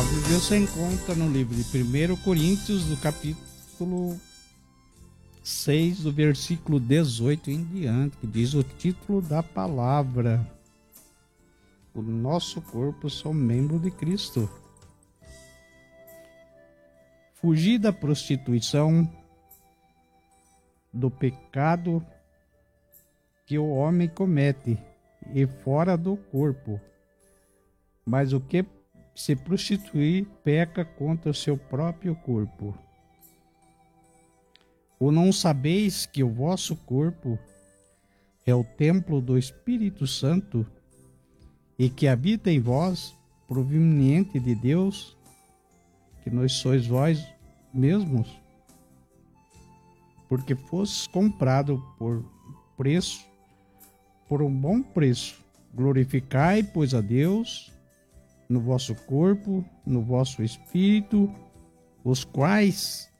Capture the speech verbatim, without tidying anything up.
palavra de Deus se encontra no livro de primeiro Coríntios, do capítulo seis, do versículo dezoito em diante, que diz o título da palavra: o nosso corpo são membro de Cristo. Fugir da prostituição, do pecado que o homem comete e fora do corpo. Mas o que se prostituir peca contra o seu próprio corpo. Ou não sabeis que o vosso corpo é o templo do Espírito Santo e que habita em vós, proveniente de Deus, que nós sois vós mesmos? Porque fostes comprado por preço, por um bom preço. Glorificai, pois, a Deus no vosso corpo, no vosso espírito, os quais